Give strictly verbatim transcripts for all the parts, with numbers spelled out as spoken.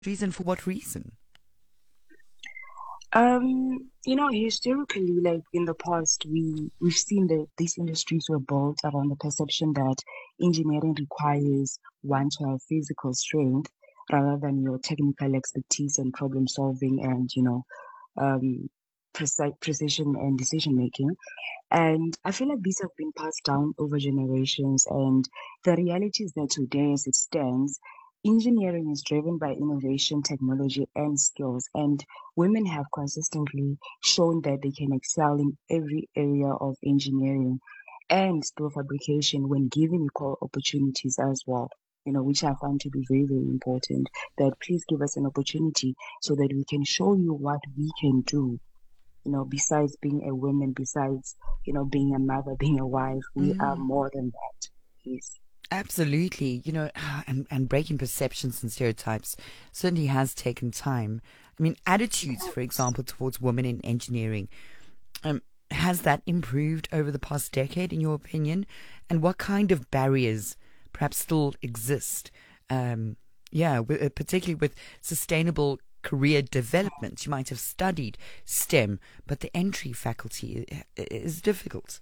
Reason for what reason? Um, you know, historically, like in the past, we we've seen that these industries were built around the perception that engineering requires one to have physical strength rather than your technical expertise and problem solving and, you know, um, preci precision and decision making. And I feel like these have been passed down over generations. And the reality is that today, as it stands, engineering is driven by innovation, technology, and skills. And women have consistently shown that they can excel in every area of engineering and steel fabrication when given equal opportunities as well. You know, which I find to be very, very important. That please give us an opportunity so that we can show you what we can do, you know, besides being a woman, besides, you know, being a mother, being a wife, we are Mm, more than that. Yes. absolutely. You know, and, and breaking perceptions and stereotypes certainly has taken time. I mean, attitudes, for example, towards women in engineering, um, has that improved over the past decade, in your opinion? And what kind of barriers perhaps still exist? Um, yeah, w- uh, particularly with sustainable career development. You might have studied STEM, but the entry faculty i- i- is difficult.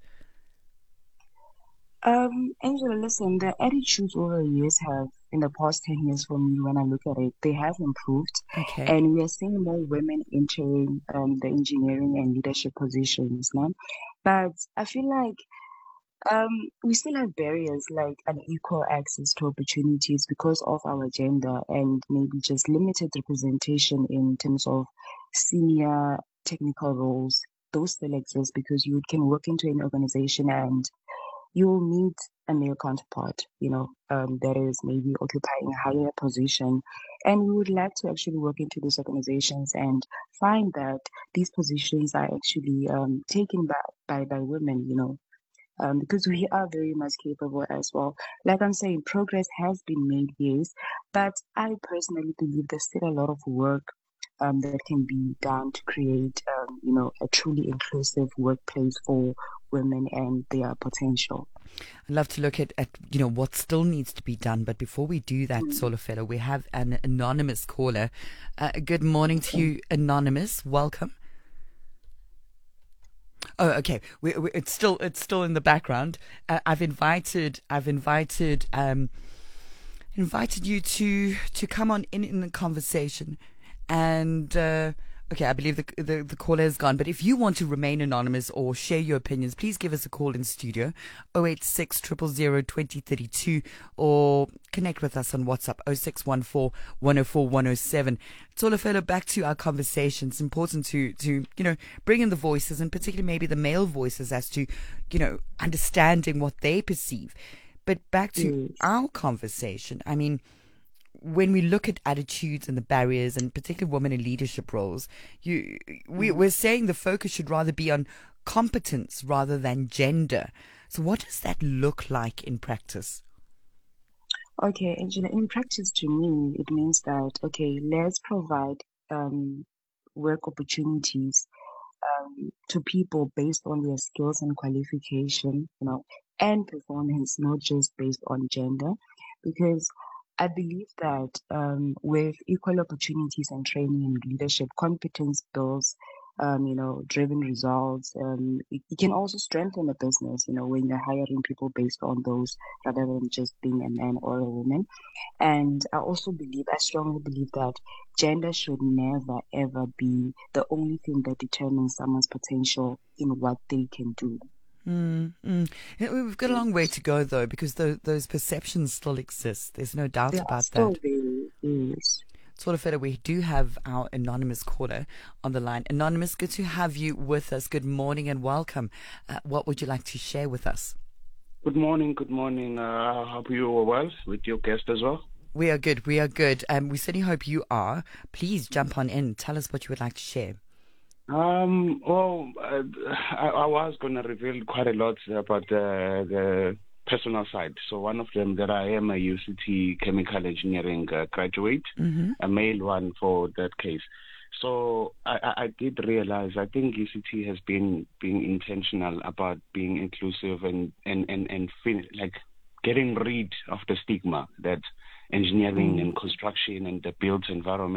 Um, Angela, listen, the attitudes over the years have, in the past ten years for me, when I look at it, they have improved. Okay. And we are seeing more women entering um, the engineering and leadership positions now. But I feel like Um, we still have barriers like unequal access to opportunities because of our gender and maybe just limited representation in terms of senior technical roles. Those still exist because you can work into an organization and you'll meet a male counterpart, you know, um, that is maybe occupying a higher position. And we would like to actually work into these organizations and find that these positions are actually um, taken by, by, by women, you know, um, because we are very much capable as well. Like I'm saying, progress has been made, yes, but I personally believe there's still a lot of work um, that can be done to create, um, you know, a truly inclusive workplace for women and their potential. I'd love to look at, at you know what still needs to be done, but before we do that, Mm, Solar Fellow, we have an anonymous caller. Uh, good morning to okay. you, anonymous. Welcome. Oh, okay. We, we, it's still it's still in the background. Uh, I've invited I've invited um invited you to to come on in in the conversation, and uh, okay, I believe the, the the caller is gone. But if you want to remain anonymous or share your opinions, please give us a call in studio oh eight six zero zero zero twenty thirty two, or connect with us on WhatsApp oh six one four one oh four one oh seven. It's all a fellow back to our conversation. It's important to to you know bring in the voices, and particularly maybe the male voices, as to you know understanding what they perceive. But back to Yes. our conversation, I mean, when we look at attitudes and the barriers, and particularly women in leadership roles, you we, Mhm. we're saying the focus should rather be on competence rather than gender. So, what does that look like in practice? Okay, Angela, in practice to me, it means that, okay, let's provide um, work opportunities um, to people based on their skills and qualification, you know, and performance, not just based on gender. Because I believe that um, with equal opportunities and training and leadership, competence builds, um, you know, driven results. Um, it, it can also strengthen a business, you know, when you're hiring people based on those rather than just being a man or a woman. And I also believe, I strongly believe that gender should never, ever be the only thing that determines someone's potential in what they can do. Mm, mm. Yeah, we've got a long way to go, though, because tho- those perceptions still exist. There's no doubt There are about still that. very, yes. Sort of Feta, we do have our anonymous caller on the line. Anonymous, good to have you with us. Good morning and welcome. Uh, what would you like to share with us? Good morning, good morning. Uh, I hope you are well with your guest as well. We are good. We are good. Um, we certainly hope you are. Please jump on in. Tell us what you would like to share. Um, well, uh, I, I was going to reveal quite a lot about the, the personal side. So one of them that I am a U C T chemical engineering uh, graduate, Mm-hmm. a male one for that case. So I, I I did realize I think U C T has been being intentional about being inclusive and and and and fin- like getting rid of the stigma that engineering Mm. and construction and the built environment